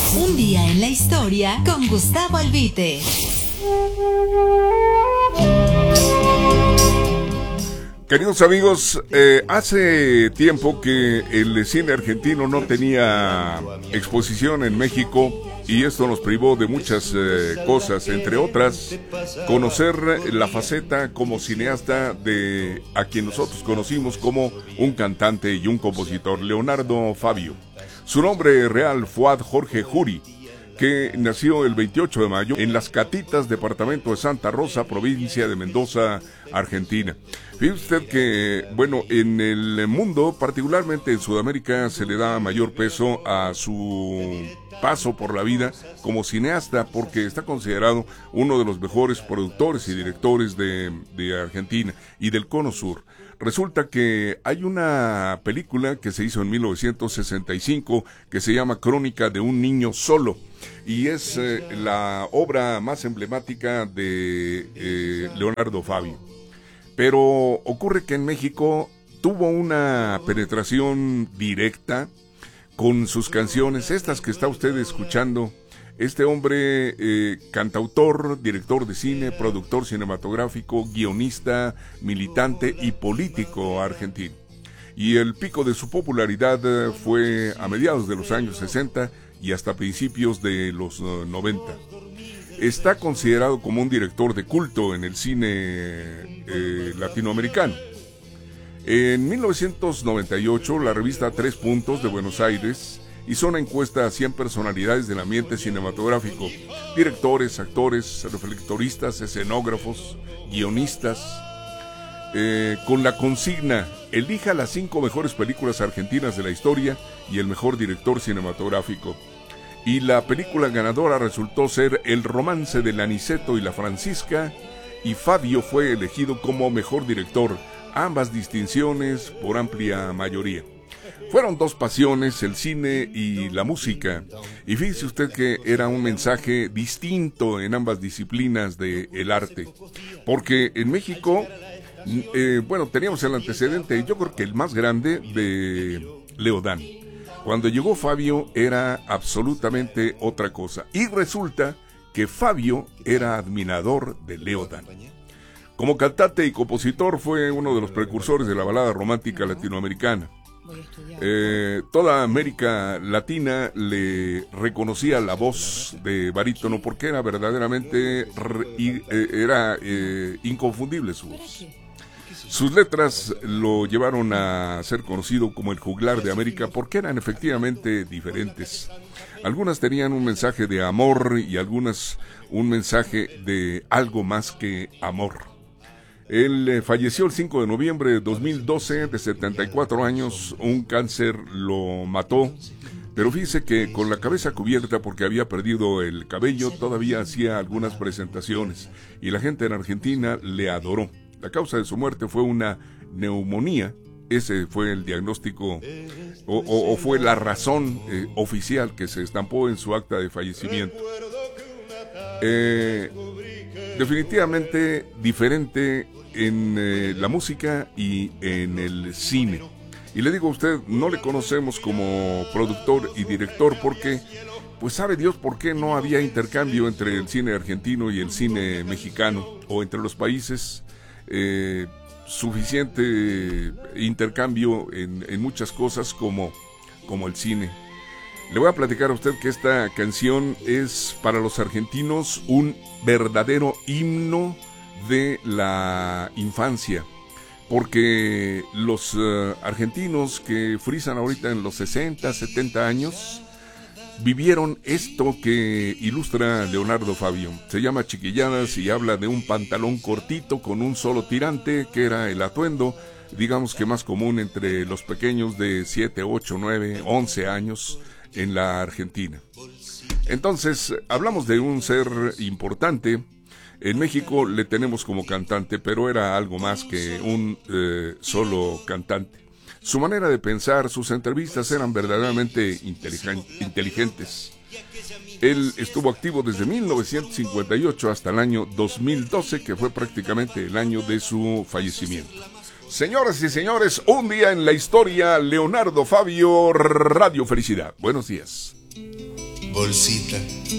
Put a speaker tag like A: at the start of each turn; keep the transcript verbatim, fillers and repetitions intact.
A: Un día en la historia con Gustavo Albite.
B: Queridos amigos, eh, hace tiempo que el cine argentino no tenía exposición en México y esto nos privó de muchas eh, cosas, entre otras, conocer la faceta como cineasta de a quien nosotros conocimos como un cantante y un compositor, Leonardo Fabio. Su nombre real, Fuad Jorge Juri, que nació el veintiocho de mayo en Las Catitas, departamento de Santa Rosa, provincia de Mendoza, Argentina. Fíjese usted que, bueno, en el mundo, particularmente en Sudamérica, se le da mayor peso a su paso por la vida como cineasta, porque está considerado uno de los mejores productores y directores de, de Argentina y del Cono Sur. Resulta que hay una película que se hizo en mil novecientos sesenta y cinco que se llama Crónica de un niño solo, y es eh, la obra más emblemática de eh, Leonardo Fabio. Pero ocurre que en México tuvo una penetración directa con sus canciones, estas que está usted escuchando. Este hombre, eh, cantautor, director de cine, productor cinematográfico, guionista, militante y político argentino. Y el pico de su popularidad eh, fue a mediados de los años sesenta y hasta principios de los uh, noventa. Está considerado como un director de culto en el cine eh, latinoamericano. En mil novecientos noventa y ocho, la revista Tres Puntos de Buenos Aires hizo una encuesta a cien personalidades del ambiente cinematográfico: directores, actores, reflectoristas, escenógrafos, guionistas, eh, con la consigna: elija las cinco mejores películas argentinas de la historia y el mejor director cinematográfico. Y la película ganadora resultó ser El romance del Aniceto y la Francisca, y Fabio fue elegido como mejor director, ambas distinciones por amplia mayoría. Fueron dos pasiones, el cine y la música, y fíjese usted que era un mensaje distinto en ambas disciplinas del arte, porque en México, eh, bueno, teníamos el antecedente, yo creo que el más grande, de Leodán. Cuando llegó Fabio era absolutamente otra cosa, y resulta que Fabio era admirador de Leodán. Como cantante y compositor fue uno de los precursores de la balada romántica latinoamericana. Eh, toda América Latina le reconocía la voz de barítono porque era verdaderamente re, y, eh, era eh, inconfundible su voz. Sus letras lo llevaron a ser conocido como el juglar de América porque eran efectivamente diferentes. Algunas tenían un mensaje de amor y algunas un mensaje de algo más que amor. Él eh, falleció el cinco de noviembre de dos mil doce, de setenta y cuatro años, un cáncer lo mató, pero fíjese que con la cabeza cubierta porque había perdido el cabello, todavía hacía algunas presentaciones y la gente en Argentina le adoró. La causa de su muerte fue una neumonía, ese fue el diagnóstico o, o, o fue la razón eh, oficial que se estampó en su acta de fallecimiento. Eh, definitivamente diferente en eh, la música y en el cine. Y le digo a usted, no le conocemos como productor y director porque, pues sabe Dios por qué no había intercambio entre el cine argentino y el cine mexicano, o entre los países, eh, suficiente intercambio en, en muchas cosas como, como el cine. Le voy a platicar a usted que esta canción es para los argentinos un verdadero himno de la infancia, porque los uh, argentinos que frisan ahorita en los sesenta, setenta años vivieron esto que ilustra Leonardo Fabio. Se llama Chiquilladas y habla de un pantalón cortito con un solo tirante, que era el atuendo, digamos que más común entre los pequeños de siete, ocho, nueve, once años en la Argentina. Entonces, hablamos de un ser importante. En México le tenemos como cantante, pero era algo más que un eh, solo cantante. Su manera de pensar, sus entrevistas eran verdaderamente inteligen- inteligentes. Él estuvo activo desde mil novecientos cincuenta y ocho hasta el año dos mil doce, que fue prácticamente el año de su fallecimiento. Señoras y señores, un día en la historia, Leonardo Fabio, Radio Felicidad. Buenos días.
C: bolsita.